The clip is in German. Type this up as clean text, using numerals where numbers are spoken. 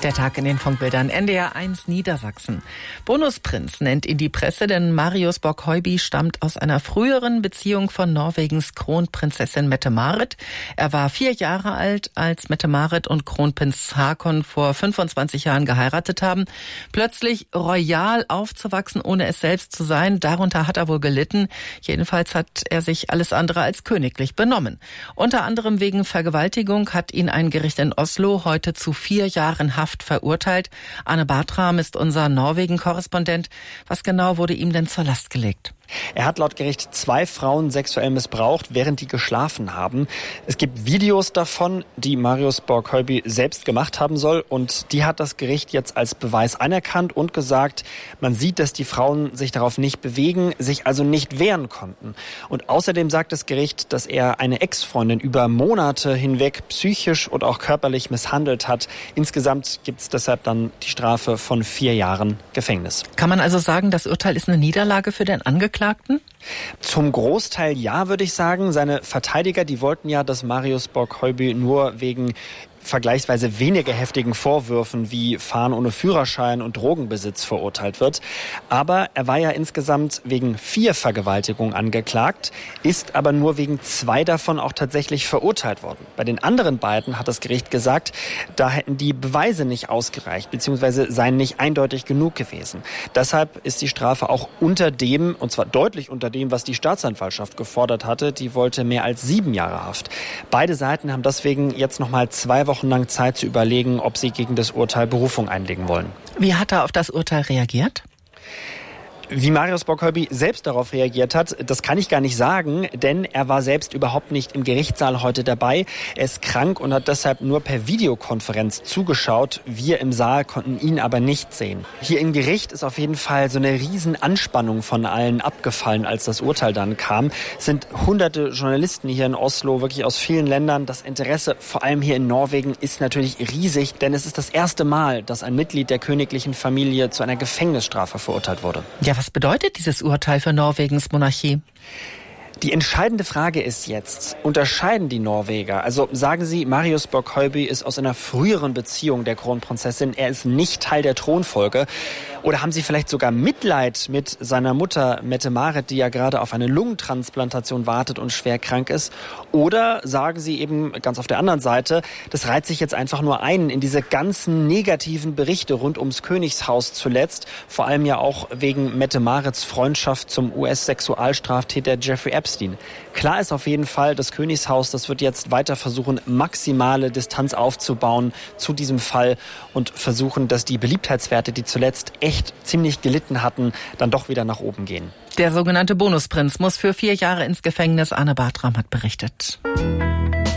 Der Tag in den Funkbildern. NDR 1 Niedersachsen. Bonusprinz nennt ihn die Presse, denn Marius Borg-Høiby stammt aus einer früheren Beziehung von Norwegens Kronprinzessin Mette-Marit. Er war 4 Jahre alt, als Mette-Marit und Kronprinz Haakon vor 25 Jahren geheiratet haben. Plötzlich royal aufzuwachsen, ohne es selbst zu sein, darunter hat er wohl gelitten. Jedenfalls hat er sich alles andere als königlich benommen. Unter anderem wegen Vergewaltigung hat ihn ein Gericht in Oslo heute zu 4 Jahren Haft verurteilt. Arne Bartram ist unser Norwegen-Korrespondent. Was genau wurde ihm denn zur Last gelegt? Er hat laut Gericht 2 Frauen sexuell missbraucht, während die geschlafen haben. Es gibt Videos davon, die Marius Borg-Høiby selbst gemacht haben soll. Und die hat das Gericht jetzt als Beweis anerkannt und gesagt, man sieht, dass die Frauen sich darauf nicht bewegen, sich also nicht wehren konnten. Und außerdem sagt das Gericht, dass er eine Ex-Freundin über Monate hinweg psychisch und auch körperlich misshandelt hat. Insgesamt gibt es deshalb dann die Strafe von 4 Jahren Gefängnis. Kann man also sagen, das Urteil ist eine Niederlage für den Angeklagten? Zum Großteil ja, würde ich sagen. Seine Verteidiger, die wollten ja, dass Marius Borg-Høiby nur wegen vergleichsweise weniger heftigen Vorwürfen wie Fahren ohne Führerschein und Drogenbesitz verurteilt wird. Aber er war ja insgesamt wegen 4 Vergewaltigungen angeklagt, ist aber nur wegen 2 davon auch tatsächlich verurteilt worden. Bei den anderen beiden hat das Gericht gesagt, da hätten die Beweise nicht ausgereicht, beziehungsweise seien nicht eindeutig genug gewesen. Deshalb ist die Strafe auch unter dem, und zwar deutlich unter dem, was die Staatsanwaltschaft gefordert hatte. Die wollte mehr als 7 Jahre Haft. Beide Seiten haben deswegen jetzt nochmal 2 Wochen lang Zeit zu überlegen, ob sie gegen das Urteil Berufung einlegen wollen. Wie hat er auf das Urteil reagiert? Wie Marius Borg-Høiby selbst darauf reagiert hat, das kann ich gar nicht sagen, denn er war selbst überhaupt nicht im Gerichtssaal heute dabei. Er ist krank und hat deshalb nur per Videokonferenz zugeschaut. Wir im Saal konnten ihn aber nicht sehen. Hier im Gericht ist auf jeden Fall so eine riesen Anspannung von allen abgefallen, als das Urteil dann kam. Es sind hunderte Journalisten hier in Oslo, wirklich aus vielen Ländern. Das Interesse, vor allem hier in Norwegen, ist natürlich riesig, denn es ist das erste Mal, dass ein Mitglied der königlichen Familie zu einer Gefängnisstrafe verurteilt wurde. Ja, was bedeutet dieses Urteil für Norwegens Monarchie? Die entscheidende Frage ist jetzt, unterscheiden die Norweger, also sagen sie, Marius Borg-Høiby ist aus einer früheren Beziehung der Kronprinzessin, er ist nicht Teil der Thronfolge, oder haben sie vielleicht sogar Mitleid mit seiner Mutter Mette-Marit, die ja gerade auf eine Lungentransplantation wartet und schwer krank ist, oder sagen sie eben ganz auf der anderen Seite, das reiht sich jetzt einfach nur ein in diese ganzen negativen Berichte rund ums Königshaus zuletzt, vor allem ja auch wegen Mette-Marits Freundschaft zum US-Sexualstraftäter Jeffrey Epstein. Klar ist auf jeden Fall, das Königshaus, das wird jetzt weiter versuchen, maximale Distanz aufzubauen zu diesem Fall und versuchen, dass die Beliebtheitswerte, die zuletzt echt ziemlich gelitten hatten, dann doch wieder nach oben gehen. Der sogenannte Bonusprinz muss für 4 Jahre ins Gefängnis. Arne Bartram hat berichtet.